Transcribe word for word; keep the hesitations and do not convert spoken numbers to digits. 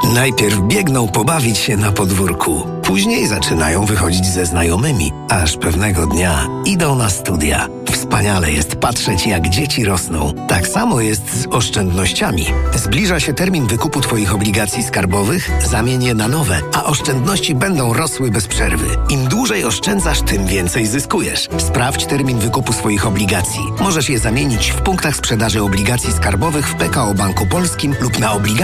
Najpierw biegną pobawić się na podwórku. Później zaczynają wychodzić ze znajomymi, aż pewnego dnia idą na studia. Wspaniale jest patrzeć, jak dzieci rosną. Tak samo jest z oszczędnościami. Zbliża się termin wykupu Twoich obligacji skarbowych, zamień je na nowe, a oszczędności będą rosły bez przerwy. Im dłużej oszczędzasz, tym więcej zyskujesz. Sprawdź termin wykupu swoich obligacji. Możesz je zamienić w punktach sprzedaży obligacji skarbowych w P K O Banku Polskim lub na obligacje